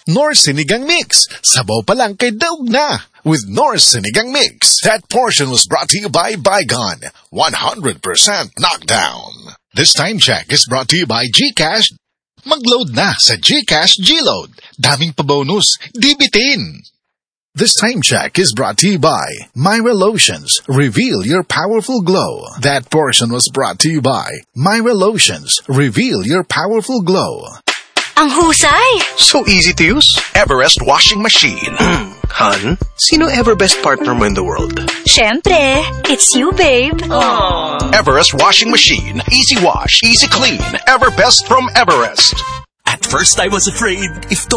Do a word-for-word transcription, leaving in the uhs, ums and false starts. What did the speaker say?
Knorr Sinigang Mix. Sabaw pa lang kay daog na. With Knorr Sinigang Mix. That portion was brought to you by Bygone. one hundred percent knockdown. This time check is brought to you by GCash. Mag-load na sa GCash G-Load. Daming pa-bonus. Di bitin. This time check is brought to you by Myra Lotions. Reveal your powerful glow. That portion was brought to you by Myra Lotions. Reveal your powerful glow. Ang husay! So easy to use. Everest washing machine. Han, sino ever best partner mo in the world? Syempre, it's you, babe. Aww. Everest washing machine. Easy wash, easy clean. Ever best from Everest. At first I was afraid if